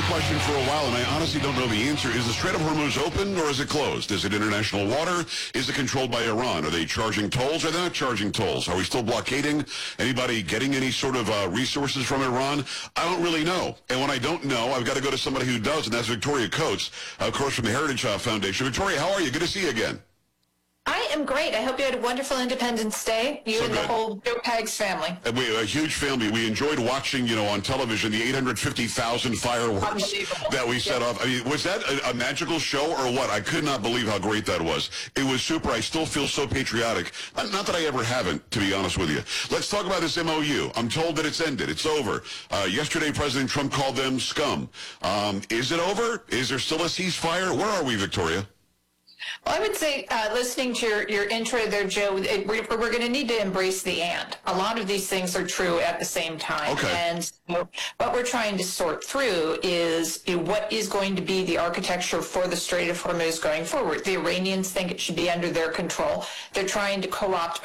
question for a while, and I honestly don't know the answer. Is the Strait of Hormuz open or is it closed? Is it international water? Is it controlled by Iran? Are they charging tolls or are they not charging tolls? Are we still blockading? Anybody getting any sort of resources from Iran? I don't really know. And when I don't know, I've got to go to somebody who does, and that's Victoria Coates, of course, from the Heritage Foundation. Victoria, how are you? Good to see you again. I am great. I hope you had a wonderful Independence Day, you and the whole Joe Pags family. And a huge family. We enjoyed watching, on television, the 850,000 fireworks that we set off. I mean, was that a magical show or what? I could not believe how great that was. It was super. I still feel so patriotic. Not that I ever haven't, to be honest with you. Let's talk about this MOU. I'm told that it's ended. It's over. Yesterday, President Trump called them scum. Is it over? Is there still a ceasefire? Where are we, Victoria? Well, I would say, listening to your intro there, Joe, we're going to need to embrace the and. A lot of these things are true at the same time. Okay. And so what we're trying to sort through is what is going to be the architecture for the Strait of Hormuz going forward. The Iranians think it should be under their control. They're trying to co-opt